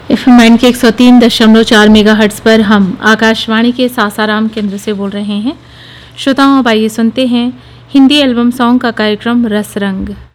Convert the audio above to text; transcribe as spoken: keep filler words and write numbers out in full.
FM के एक सौ तीन दशमलव चार मेगाहर्ट्ज़ पर हम आकाशवाणी के सासाराम केंद्र से बोल रहे हैं। श्रोताओं, अब आइए सुनते हैं हिंदी एल्बम सॉन्ग का कार्यक्रम रस रंग।